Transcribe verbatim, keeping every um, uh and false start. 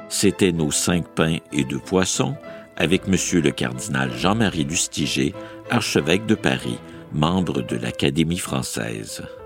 C'était Nos cinq pains et deux poissons avec Monsieur le cardinal Jean-Marie Lustiger, archevêque de Paris, membre de l'Académie française.